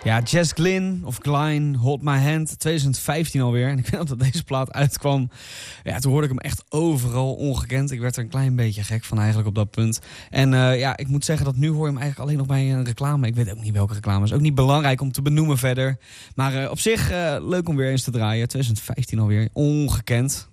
Ja, Jess Glynn of Glynn, Hold My Hand, 2015 alweer. En ik weet nog dat deze plaat uitkwam. Ja, toen hoorde ik hem echt overal ongekend. Ik werd er een klein beetje gek van eigenlijk op dat punt. En ik moet zeggen dat nu hoor je hem eigenlijk alleen nog bij een reclame. Ik weet ook niet welke reclame. Is ook niet belangrijk om te benoemen verder. Maar op zich leuk om weer eens te draaien. 2015 alweer, ongekend.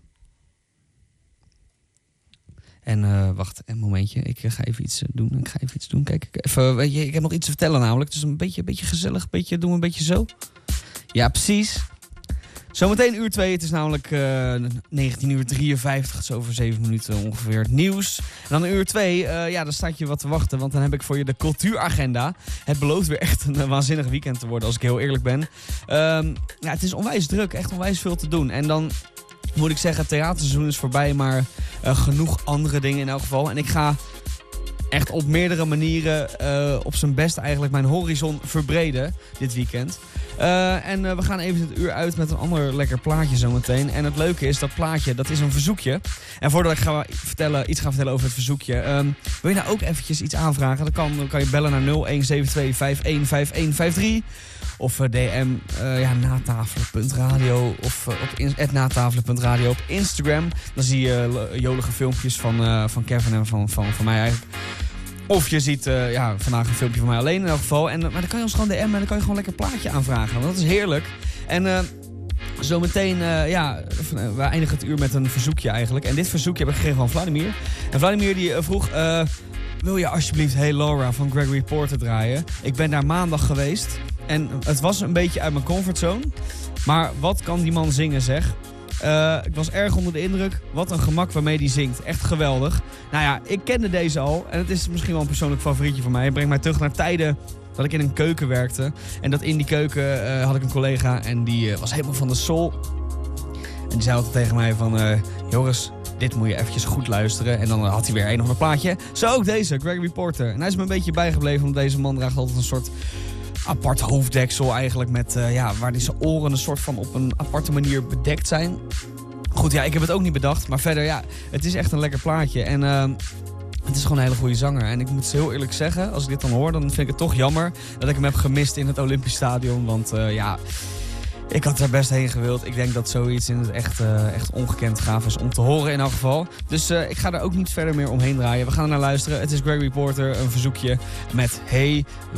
En wacht, een momentje. Ik ga even iets doen. Kijk, even, weet je, ik heb nog iets te vertellen namelijk. Dus een beetje gezellig. Doen we een beetje zo. Ja, precies. Zometeen uur 2. Het is namelijk 19:53. Zo over 7 minuten ongeveer het nieuws. En dan uur 2. Dan staat je wat te wachten. Want dan heb ik voor je de cultuuragenda. Het belooft weer echt een waanzinnig weekend te worden. Als ik heel eerlijk ben. Het is onwijs druk. Echt onwijs veel te doen. En dan moet ik zeggen, het theaterseizoen is voorbij, maar genoeg andere dingen in elk geval. En ik ga echt op meerdere manieren op zijn best eigenlijk mijn horizon verbreden dit weekend. We gaan even het uur uit met een ander lekker plaatje zometeen. En het leuke is, dat plaatje, dat is een verzoekje. En voordat ik iets ga vertellen over het verzoekje, wil je nou ook eventjes iets aanvragen? Dan kan je bellen naar 0172 515153. Of DM natafelen.radio of op @natafelen.radio op Instagram. Dan zie je jolige filmpjes van Kevin en van mij eigenlijk. Of je ziet vandaag een filmpje van mij alleen in elk geval. Maar dan kan je ons gewoon DM'en en dan kan je gewoon lekker een plaatje aanvragen. Want dat is heerlijk. En zometeen, we eindigen het uur met een verzoekje eigenlijk. En dit verzoekje heb ik gegeven van Vladimir. En Vladimir die vroeg, wil je alsjeblieft Hey Laura van Gregory Porter draaien? Ik ben daar maandag geweest. En het was een beetje uit mijn comfortzone. Maar wat kan die man zingen, zeg? Ik was erg onder de indruk. Wat een gemak waarmee die zingt. Echt geweldig. Nou ja, ik kende deze al. En het is misschien wel een persoonlijk favorietje van mij. Het brengt mij terug naar tijden dat ik in een keuken werkte. En dat in die keuken had ik een collega. En die was helemaal van de soul. En die zei altijd tegen mij van... Joris, dit moet je eventjes goed luisteren. En dan had hij weer een of ander plaatje. Zo ook deze, Gregory Porter. En hij is me een beetje bijgebleven. Want deze man draagt altijd een soort apart hoofddeksel eigenlijk. Met waar die zijn oren een soort van op een aparte manier bedekt zijn. Goed, ja, ik heb het ook niet bedacht. Maar verder, ja, het is echt een lekker plaatje. En het is gewoon een hele goede zanger. En ik moet heel eerlijk zeggen, als ik dit dan hoor, dan vind ik het toch jammer dat ik hem heb gemist in het Olympisch Stadion. Want ik had er best heen gewild. Ik denk dat zoiets in het echt ongekend gaaf is om te horen in elk geval. Dus ik ga er ook niet verder meer omheen draaien. We gaan er naar luisteren. Het is Gregory Porter, een verzoekje met Hey